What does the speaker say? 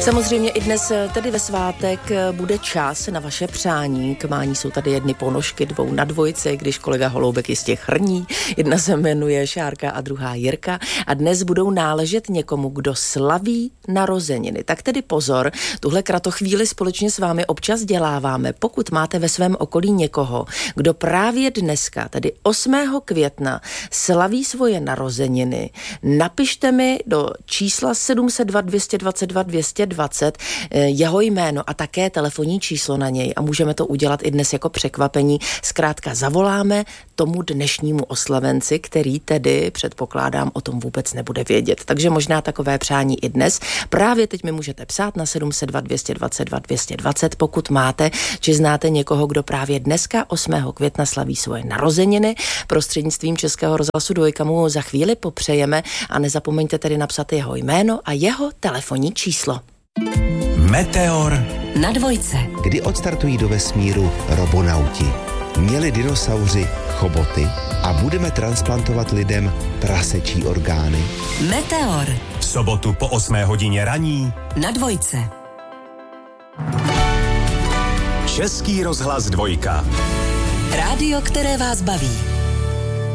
Samozřejmě i dnes, tedy ve svátek, bude čas na vaše přání. K mání jsou tady jedny ponožky, 2 na dvojce, když kolega Holoubek jistě chrní. Jedna se jmenuje Šárka a druhá Jirka. A dnes budou náležet někomu, kdo slaví narozeniny. Tak tedy pozor, tuhle kratochvíli společně s vámi občas děláváme. Pokud máte ve svém okolí někoho, kdo právě dneska, tedy 8. května, slaví svoje narozeniny, napište mi do čísla 702 222 220 jeho jméno a také telefonní číslo na něj a můžeme to udělat i dnes jako překvapení. Zkrátka zavoláme tomu dnešnímu oslavenci, který tedy, předpokládám, o tom vůbec nebude vědět. Takže možná takové přání i dnes. Právě teď mi můžete psát na 702 222 220, pokud máte, či znáte někoho, kdo právě dneska 8. května slaví svoje narozeniny. Prostřednictvím Českého rozhlasu Dvojka mu za chvíli popřejeme a nezapomeňte tedy napsat jeho jméno a jeho telefonní číslo. Meteor na Dvojce. Kdy odstartují do vesmíru robonauti? Měli dinosauři choboty a budeme transplantovat lidem prasečí orgány? Meteor. V sobotu po 8 hodině raní na Dvojce. Český rozhlas Dvojka. Rádio, které vás baví.